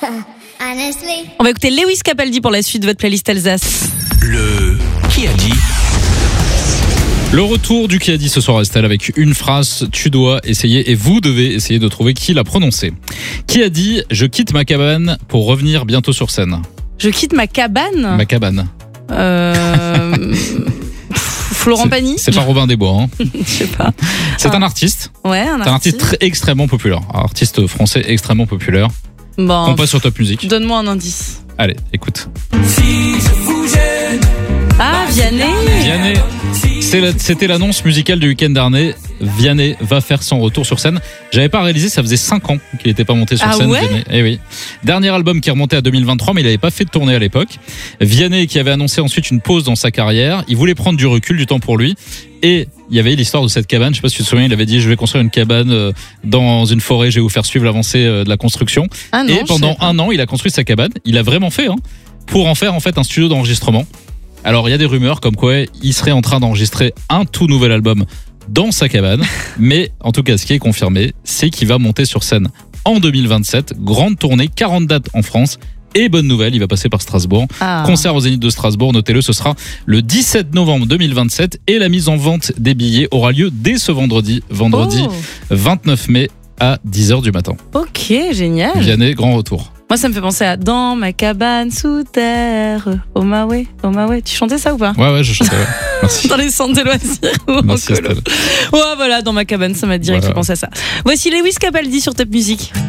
Honestly. On va écouter Lewis Capaldi pour la suite de votre playlist Alsace. Le Qui a dit? Le retour du Qui a dit ce soir, Estelle, avec une phrase. Tu dois essayer et vous devez essayer de trouver qui l'a prononcé. Qui a dit « Je quitte ma cabane pour revenir bientôt sur scène ». Je quitte ma cabane. Ma cabane. Florent Pagny. C'est pas Robin des Bois. Hein. Je sais pas. C'est un artiste. Ouais, C'est un artiste extrêmement populaire. Un artiste français extrêmement populaire. Bon. On passe sur Top Music. Donne-moi un indice. Allez, écoute. Ah, Vianney. Vianney. C'était l'annonce musicale du week-end dernier. Vianney va faire son retour sur scène. J'avais pas réalisé, ça faisait 5 ans qu'il n'était pas monté sur scène. Ouais, Vianney. Eh oui. Dernier album qui remontait à 2023, mais il n'avait pas fait de tournée à l'époque. Vianney qui avait annoncé ensuite une pause dans sa carrière. Il voulait prendre du recul, du temps pour lui. Et il y avait l'histoire de cette cabane. Je sais pas si tu te souviens, il avait dit je vais construire une cabane dans une forêt, je vais vous faire suivre l'avancée de la construction. Ah non, et pendant 1 an, il a construit sa cabane. Il a vraiment fait, pour en faire en fait un studio d'enregistrement. Alors il y a des rumeurs comme quoi il serait en train d'enregistrer un tout nouvel album dans sa cabane, mais en tout cas ce qui est confirmé, c'est qu'il va monter sur scène en 2027, grande tournée, 40 dates en France. Et bonne nouvelle, il va passer par Strasbourg. Concert au Zénith de Strasbourg, notez-le, ce sera le 17 novembre 2027 et la mise en vente des billets aura lieu dès ce vendredi 29 mai à 10h du matin. Ok, génial. Vianney, grand retour. Moi, ça me fait penser à Dans ma cabane sous terre, oh my way, oh my way. Tu chantais ça ou pas? Ouais, je chantais, ouais. Merci. Dans les centres de loisirs. Merci Estelle. Ouais, voilà, Dans ma cabane, ça m'a direct fait penser à ça. Voici Lewis Capaldi sur Top Music.